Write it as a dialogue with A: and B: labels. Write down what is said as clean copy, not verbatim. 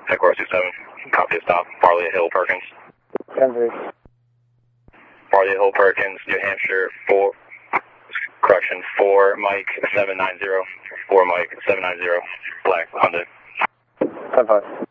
A: Headquarters 27. Copy of stop. Farley Hill Perkins.
B: Denver.
A: Farley Hill Perkins, New Hampshire 4. Correction 4 Mike 790. 4 Mike 790. Black Hyundai.
B: 10-5.